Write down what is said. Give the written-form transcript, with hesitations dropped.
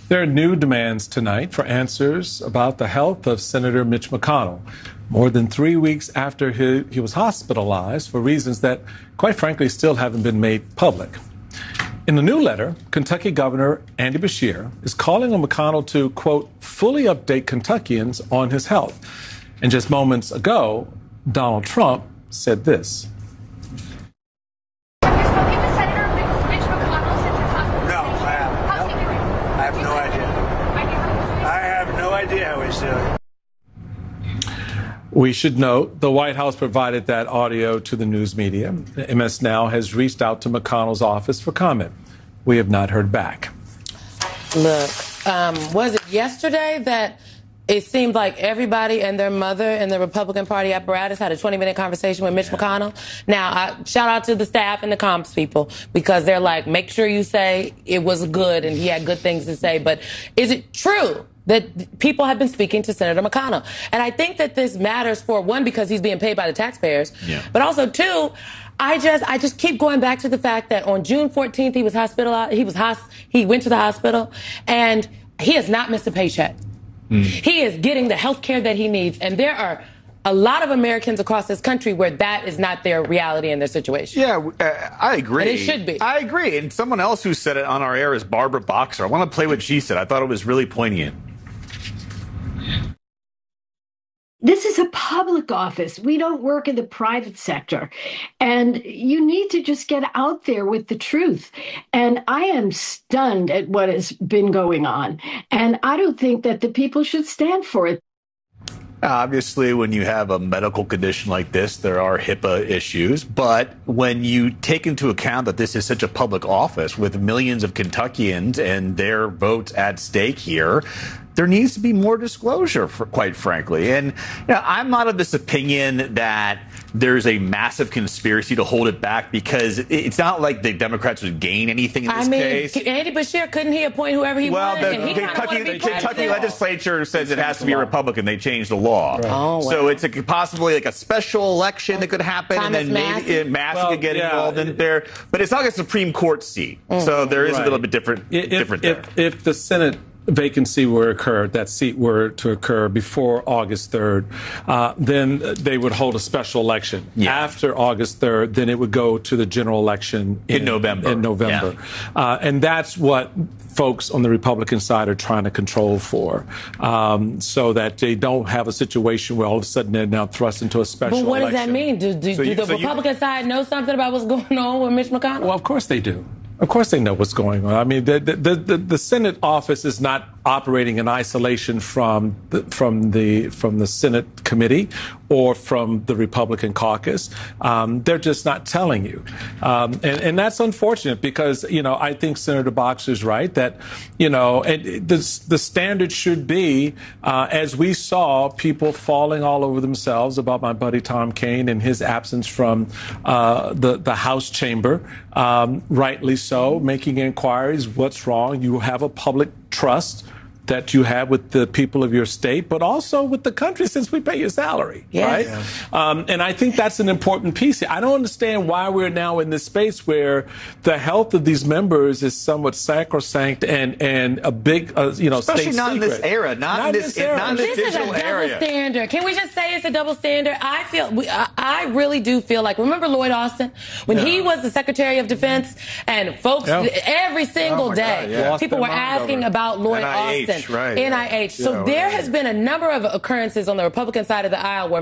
There are new demands tonight for answers about the health of Senator Mitch McConnell, more than 3 weeks after he was hospitalized for reasons that, quite frankly, still haven't been made public. In the new letter, Kentucky Governor Andy Beshear is calling on McConnell to, quote, fully update Kentuckians on his health. And just moments ago, Donald Trump said this. Have you spoken to Senator Mitch McConnell since his hospitalization? No, I haven't. How's he doing? I have no idea. I have no idea how he's doing. We should note the White House provided that audio to the news media. MS Now has reached out to McConnell's office for comment. We have not heard back. Look, was it yesterday that it seemed like everybody and their mother in the Republican Party apparatus had a 20-minute conversation with Mitch McConnell? Now, shout out to the staff and the comms people, because they're like, make sure you say it was good and he had good things to say. But is it true that people have been speaking to Senator McConnell? And I think that this matters for, one, because he's being paid by the taxpayers, but also, two, I just keep going back to the fact that on June 14th, he was hospitalized. He went to the hospital, and he has not missed a paycheck. He is getting the health care that he needs. And there are a lot of Americans across this country where that is not their reality and their situation. Yeah, I agree. And it should be. I agree. And someone else who said it on our air is Barbara Boxer. I want to play what she said. I thought it was really poignant. This is a public office. We don't work in the private sector. And you need to just get out there with the truth. And I am stunned at what has been going on. And I don't think that the people should stand for it. Obviously, when you have a medical condition like this, there are HIPAA issues. But when you take into account that this is such a public office with millions of Kentuckians and their votes at stake here, there needs to be more disclosure, quite frankly. And I'm not of this opinion that there's a massive conspiracy to hold it back, because it's not like the Democrats would gain anything in this case. Andy Beshear, couldn't he appoint whoever he wanted? Well, the Kentucky legislature says it has to be a Republican. They changed the law. Right. Oh, wow. So it's possibly like a special election that could happen, and then maybe Massey could get involved in there. But it's not like a Supreme Court seat. So there is a little bit different there. If the Senate vacancy were occur, that seat were to occur before August 3rd, then they would hold a special election. After August 3rd, then it would go to the general election in November. And that's what folks on the Republican side are trying to control for, so that they don't have a situation where all of a sudden they're now thrust into a special election. But what does that mean? Do the Republican side know something about what's going on with Mitch McConnell? Well, of course they do. Of course they know what's going on. I mean, the Senate office is not operating in isolation from the Senate committee or from the Republican caucus. They're just not telling you. And that's unfortunate, because, I think Senator Boxer's right that, and the standard should be, as we saw people falling all over themselves about my buddy Tom Kean and his absence from the House chamber, rightly so, making inquiries, what's wrong. You have a public trust that you have with the people of your state, but also with the country, since we pay your salary, right? And I think that's an important piece. I don't understand why we're now in this space where the health of these members is somewhat sacrosanct and a big, especially state not secret. In this era, not in this digital This is a double standard. Can we just say it's a double standard? I really do feel like, remember Lloyd Austin when he was the Secretary of Defense, and folks every single day people were asking about Lloyd Austin. NIH. So there has been a number of occurrences on the Republican side of the aisle where